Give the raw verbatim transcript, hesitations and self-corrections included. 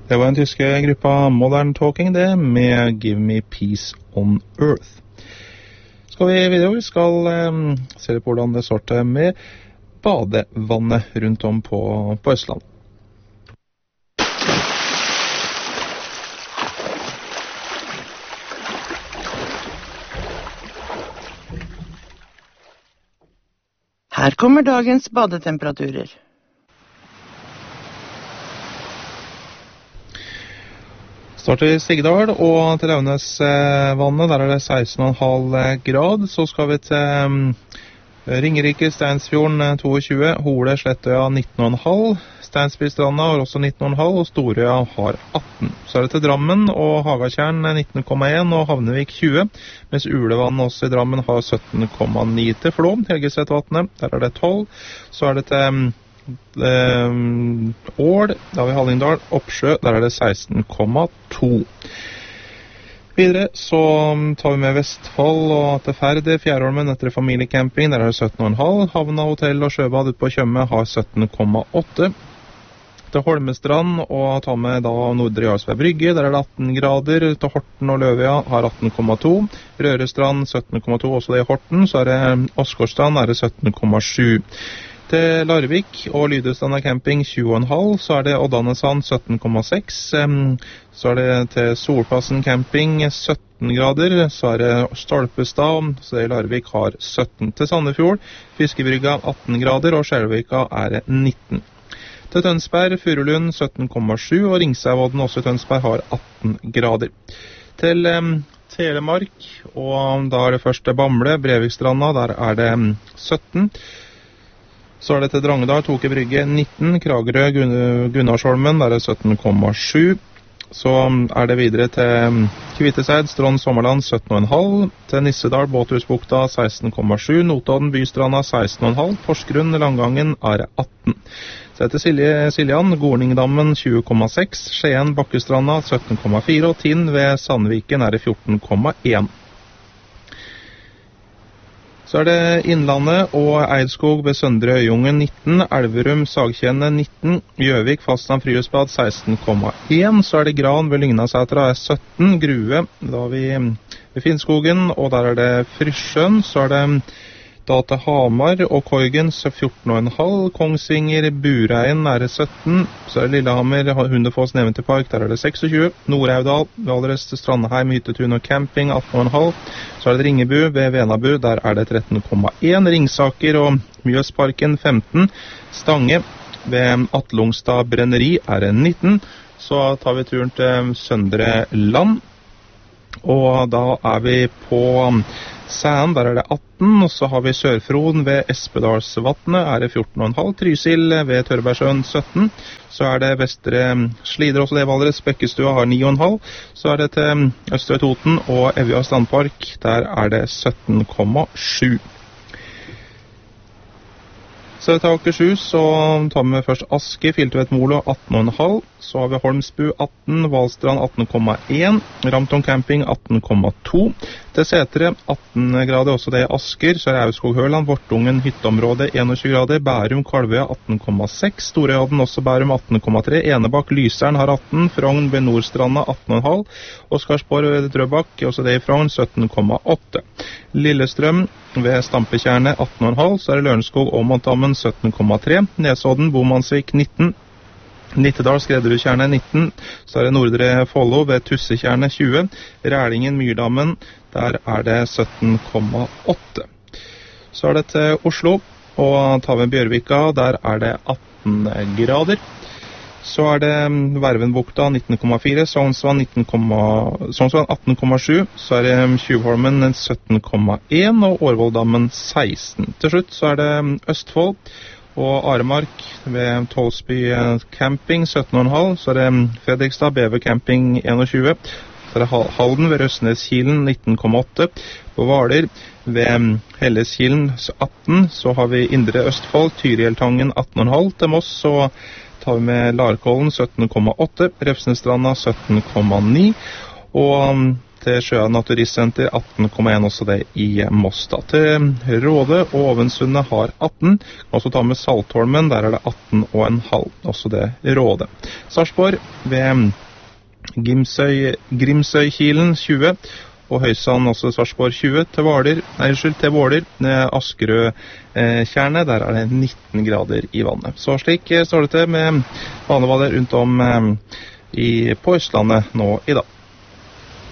Det var en tyske gruppa Modern Talking det, med Give Me Peace on Earth. Skal vi videre, vi skal um, se på hvordan det står til med badevannet rundt om på, på Østland. Her kommer dagens badetemperaturer. Starter i Sigdal, og til Raunesvannet, der er det seksten komma fem grad. Så skal vi til um, Ringerike, Steinsfjorden tjueto, Hole, Slettøya nitten komma fem, Steinsbystranda har også nitten komma fem, og Storøya har atten. Så er det til Drammen og Hagatjern nitten komma en, og Havnevik tjue, mens Ulevann også i Drammen har sytten komma ni. Til Flå, Helgesetvatnet, der er det tolv. Så er det til um, Um, Ål, da har vi Hallingdal, Oppsjø, der er det seksten komma to. Videre så tar vi med Vestfold og til Færde, Fjærholmen etter familiecamping, der er det sytten komma fem. Havna, hotell og sjøbad ute på Tjøme har sytten komma åtte. Til Holmestrand og ta med da Nordre Jarlsberg Brygge, der er det atten grader. Til Horten og Løvøya har atten komma to. Rørestrand sytten komma to, også det i Horten. Så er det Åsgårdstrand, er det sytten komma sju. Til Larvik og Lydøstranda camping tjue komma fem, så er det Oddanesand sytten komma seks, så er det til Solplassen camping sytten grader, så er det Stolpestad, så det i Larvik har sytten. Til Sandefjord, Fiskebrygga atten grader, og Skjelvika er det nitten. Til Tønsberg, Furulund sytten komma sju, og Ringseivodden også i Tønsberg har atten grader. Til um, Telemark, og da er det første Bamble, Brevikstranda, der er det um, sytten. Så er det til Drangedal, Toke Brygge nitten, Kragerø, Gunnarsholmen, der er det sytten komma sju. Så er det videre til Kviteseid, Strand, Sommerland sytten komma fem. Til Nissedal, Båthusbukta seksten komma sju. Notodden, Bystranda seksten komma fem. Porsgrunn, Langangen er atten. Så er det til Silje, Siljan, Gorningdammen tjue komma seks. Skien, Bakkestranda sytten komma fire. Og Tinn ved Sandviken er det fjorten komma en. Så er det Innlandet og Eidskog ved Søndre Øyungen nitten, Elverum, Sagkjenne nitten, Gjøvik, Fastland, Friluftsbad seksten komma en, så er det Gran ved Lygnasetra er sytten, Grue da vi ved Finnskogen, og der er det Frysjøen, så er det da til Hamar og Korgens fjorten komma fem, Kongsvinger, Bureien er det sytten, så er det Lillehammer, Hundefoss, Neventypark, der er det seksogtjue, Nord-Audal, Valrest, Strandheim, Hyttetun og Camping atten komma fem, så er det Ringebu ved Venabu, der er det tretten komma en, Ringsaker og Mjøsparken femten, Stange ved Atlungstad Brenneri er det nitten, så tar vi turen til Søndre Land, og da er vi på Sæen, der er det atten, og så har vi Sørfroden ved Espedalsvatnet, er det fjorten komma fem, Trysil ved Tørbergsjøen sytten, så er det Vestre Slidre, også det Valdres, Bekkestua har ni komma fem, så er det til Østre Toten og Evja Strandpark, der er det sytten komma sju. Så til Akershus, så tar vi først Aske, Filtvet Molo atten komma fem, så har vi Holmsbu atten, Valstrand atten komma en, Ramton Camping atten komma to, til Setre atten grader, også det i Asker, så er det Aurskog Høland, Vortungen, Hytteområdet enogtjue grader, Bærum, Kalvøya atten komma seks, Storøyodden også Bærum atten komma tre, Enebakk, Lyseren har atten, Frogn ved Nordstranda atten komma fem, Oskarsborg ved Drøbak, også det i Frogn sytten komma åtte, Lillestrøm ved Stampekjerne atten komma fem, så er det Lørenskog og Montammen sytten komma tre, Nesodden, Bomansvik nitten, Nittedal, Skredderudtjerne nitten, så er det Nordre Follo ved Tussetjerne tjue, Rælingen, Myrdammen, der er det sytten komma åtte. Så er det til Oslo, og tar vi Bjørvika, der er det atten grader. Så er det Vervenbukta nitten komma fire, Sognsvann atten komma sju, så er det Tjuvholmen sytten komma en og Årvolddammen seksten. Til slutt så er det Østfold og Aremark ved Tolsby Camping sytten komma fem, så er det Fredrikstad, Beve Camping enogtjue, så er det Halden ved Røsneskilen nitten komma åtte, på Hvaler ved Helleskilen atten, så har vi Indre Østfold, Tyrieltangen atten komma fem, til Moss så tar vi med Larkollen sytten komma åtte, Refsnestranda sytten komma ni, og til Sjøa Naturistsenter atten komma en, også det i Moss. Da. Til Råde og Ovensundet har atten. Kan også ta med Saltholmen, der er det atten komma fem, også det Råde. Sarpsborg ved Grimsøy, Grimsøykilen tjue. Og Høysand, også Sarpsborg tjue, til Hvaler, nei, unnskyld, til Våler, Askerød eh, Tjerne, der er det nitten grader i vannet. Så slik står det til med vanebader rundt om eh, i, på Østlandet nå i dag.